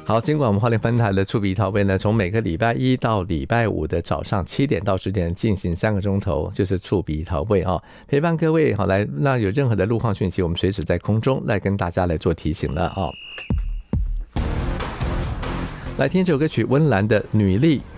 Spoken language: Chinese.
好，尽管我们花莲分台的触鼻调味呢，从每个礼拜一到礼拜五的早上7点到10点进行3个钟头，就是触鼻调味啊，陪伴各位好来，那有任何的路况讯息，我们随时在空中来跟大家来做提醒了啊。来听这首歌曲，温岚的《女力》。